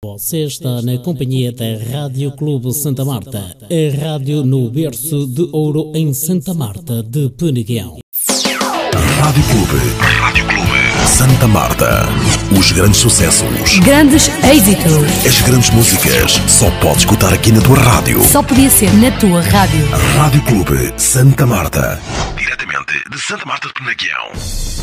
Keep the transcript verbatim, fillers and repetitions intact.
Você está na companhia da Rádio Clube Santa Marta, a rádio no berço de ouro em Santa Marta de Peneguião. Rádio Clube. Rádio Clube. Santa Marta. Os grandes sucessos. Grandes êxitos. As grandes músicas. Só podes escutar aqui na tua rádio. Só podia ser na tua rádio. Rádio Clube Santa Marta. Diretamente de Santa Marta de Peneguião.